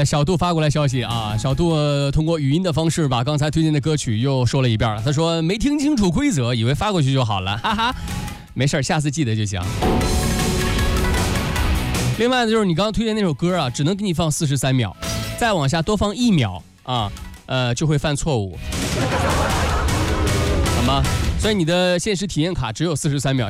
小杜发过来消息啊，小杜通过语音的方式把刚才推荐的歌曲又说了一遍了。他说没听清楚规则，以为发过去就好了，哈哈，没事，下次记得就行。另外呢，就是你刚刚推荐那首歌啊，只能给你放43秒，再往下多放1秒啊，就会犯错误，好吗？所以你的限时体验卡只有43秒。